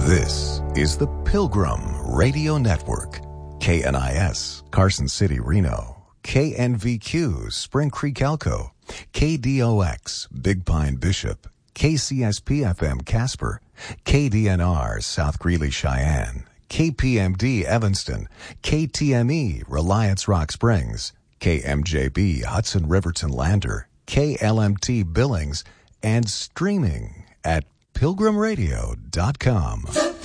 This is the Pilgrim Radio Network. KNIS, Carson City, Reno. KNVQ, Spring Creek, Elko. KDOX, Big Pine, Bishop. KCSP-FM, Casper. KDNR, South Greeley, Cheyenne. KPMD, Evanston. KTME, Reliance Rock Springs. KMJB, Hudson Riverton Lander. KLMT, Billings. And streaming at pilgrimradio.com.